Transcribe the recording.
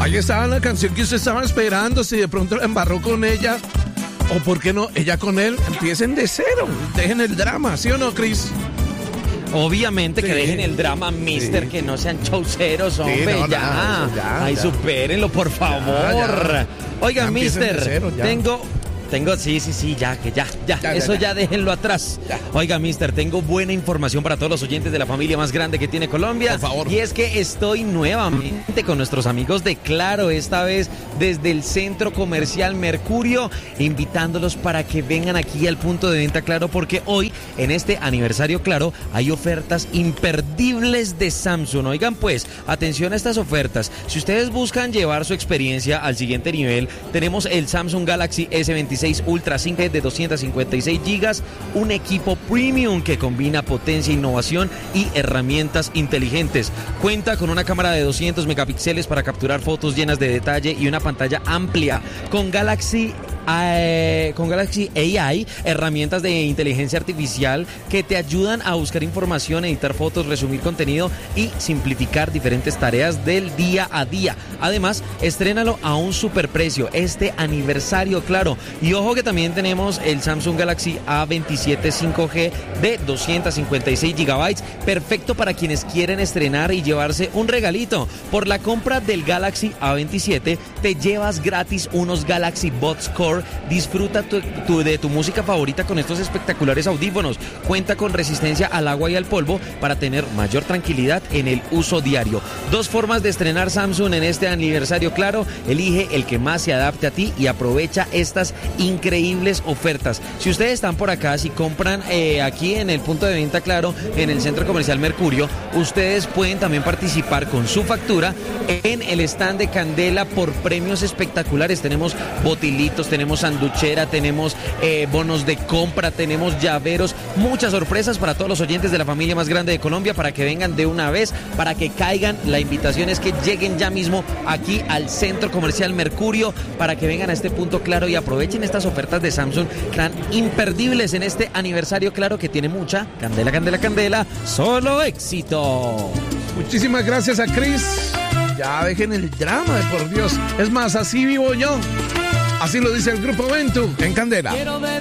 Ahí estaba la canción que usted estaba esperando, si de pronto la embarró con ella, o por qué no, ella con él, empiecen de cero, dejen el drama, ¿sí o no, Cris? Obviamente Sí. que dejen el drama, mister, Sí. que no sean chauceros, hombre, no, ya. nada, ya, Ay, ya. supérenlo, por favor. ya. Oiga, Ya empiecen de mister, cero, ya. sí, ya, eso ya déjenlo atrás. Ya. Oiga, mister, tengo buena información para todos los oyentes de la familia más grande que tiene Colombia. Por favor. Y es que estoy nuevamente con nuestros amigos de Claro, esta vez desde el Centro Comercial Mercurio, invitándolos para que vengan aquí al punto de venta Claro, porque hoy, en este aniversario Claro, hay ofertas imperdibles de Samsung. Oigan, pues, atención a estas ofertas. Si ustedes buscan llevar su experiencia al siguiente nivel, tenemos el Samsung Galaxy S26 Ultra 5G de 256 GB, un equipo premium que combina potencia, innovación y herramientas inteligentes. Cuenta con una cámara de 200 megapíxeles para capturar fotos llenas de detalle y una pantalla amplia con Galaxy AI, herramientas de inteligencia artificial que te ayudan a buscar información, editar fotos, resumir contenido y simplificar diferentes tareas del día a día. Además, estrénalo a un superprecio este aniversario, Claro. Y ojo que también tenemos el Samsung Galaxy A27 5G de 256 GB, perfecto para quienes quieren estrenar y llevarse un regalito. Por la compra del Galaxy A27 te llevas gratis unos Galaxy Buds Core. Disfruta de tu música favorita con estos espectaculares audífonos. Cuenta con resistencia al agua y al polvo para tener mayor tranquilidad en el uso diario. Dos formas de estrenar Samsung en este aniversario Claro. Elige el que más se adapte a ti y aprovecha estas increíbles ofertas. Si ustedes están por acá, si compran aquí en el punto de venta Claro, en el Centro Comercial Mercurio, ustedes pueden también participar con su factura en el stand de Candela por premios espectaculares. Tenemos botilitos, tenemos sanduchera, tenemos bonos de compra, tenemos llaveros, muchas sorpresas para todos los oyentes de la familia más grande de Colombia, para que vengan de una vez, para que caigan. La invitación es que lleguen ya mismo aquí al Centro Comercial Mercurio, para que vengan a este punto Claro y aprovechen estas ofertas de Samsung tan imperdibles en este aniversario Claro, que tiene mucha candela, candela, candela, solo éxito. Muchísimas gracias a Cris. Ya dejen el drama, por Dios. Es más, así vivo yo. Así lo dice el Grupo Ventu en Candela. Quiero beber